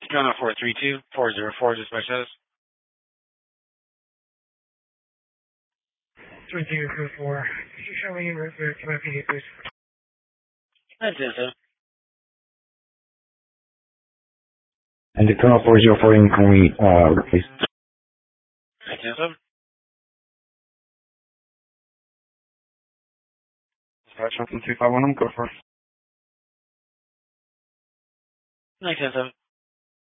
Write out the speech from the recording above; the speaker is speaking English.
Channel 432-404, dispatch status. 3204. Could you show me your route to my PD, please? 910, And the Colonel 404 incoming, please. 910. Dispatch something 251, go for it. 910.